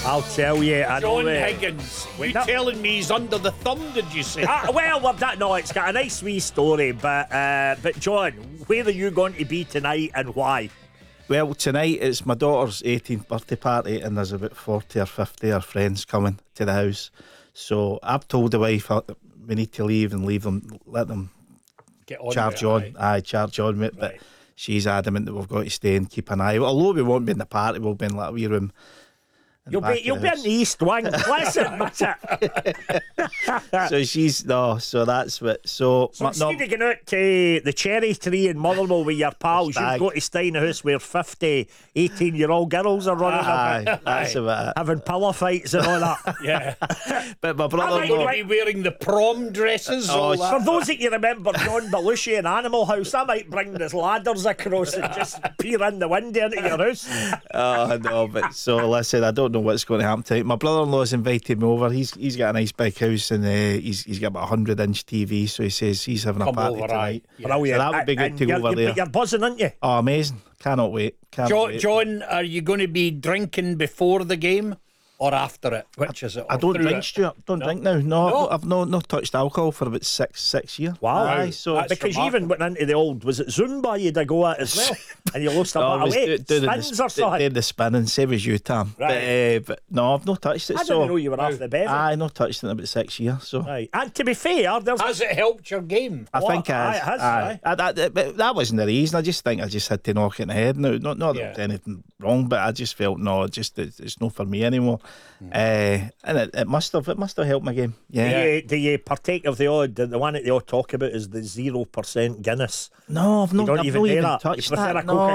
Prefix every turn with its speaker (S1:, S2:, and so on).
S1: I'll tell you, I know
S2: John
S1: it.
S2: Higgins, you telling me he's under the thumb, did you say?
S1: No, it's got a nice wee story, but John, where are you going to be tonight and why?
S3: Well, tonight it's my daughter's 18th birthday party, and there's about 40 or 50 of her friends coming to the house. So I've told the wife we need to leave them, let them
S2: Get on
S3: charge
S2: with
S3: on.
S2: it,
S3: Aye, charge on with it. But she's adamant that we've got to stay and keep an eye. Although we won't be in the party, we'll be in like a wee room.
S1: You'll be in the East Wing. Listen, that's it.
S3: So she's so that's what. So
S1: instead of going out to the cherry tree in Motherwell with your pals, you've got to stay in a house where 50 18-year-old girls are running about.
S3: That's about it.
S1: Having pillow fights and all that.
S2: Yeah.
S3: But my brother
S2: Am I going to be wearing the prom dresses? All that?
S1: For those that you remember John Belushi in Animal House, I might bring his ladders across and just peer in the window into your house.
S3: Oh no, but so listen, I don't know what's going to happen tonight. My brother-in-law's invited me over. He's got a nice big house, and he's got about 100-inch TV, so he says he's having a party tonight.
S1: Yeah.
S3: So that would be good to go over there.
S1: You're buzzing, aren't you?
S3: Oh, amazing. Cannot wait.
S2: John, are you going to be drinking before the game or after it? Which is it?
S3: I don't drink, Stuart. Don't drink now. No, I've not touched alcohol for about six years.
S1: Wow.
S3: Aye, so
S2: That's
S1: because you even went into the old, was it Zumba you'd a go at as well? And you lost a bit of weight. Spins or something?
S3: Doing the spinning, same as you, Tam.
S1: Right.
S3: But no, I've not touched it.
S1: I didn't know you were off the bed.
S3: I not touched it in about 6 years. So
S1: Right. And to be fair, there's
S2: Has it helped your game?
S3: I think it
S1: Aye,
S3: has.
S1: it has,
S3: Aye. But that wasn't the reason. I just think I just had to knock it in the head. No, not that there was anything wrong, but I just felt it's not for me anymore. And it must have helped my game. Yeah.
S1: Do you partake of the odd? The one that they all talk about is the 0% Guinness.
S3: No, I've not
S1: don't
S3: I've
S1: even
S3: not
S1: do
S3: even
S1: that.
S3: touched
S1: You prefer
S3: that.
S1: a
S3: No,